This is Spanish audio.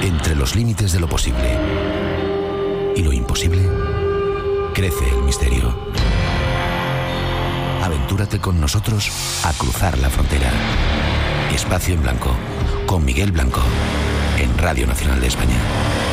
Entre los límites de lo posible y lo imposible, crece el misterio. Aventúrate con nosotros a cruzar la frontera. Espacio en Blanco, con Miguel Blanco, en Radio Nacional de España.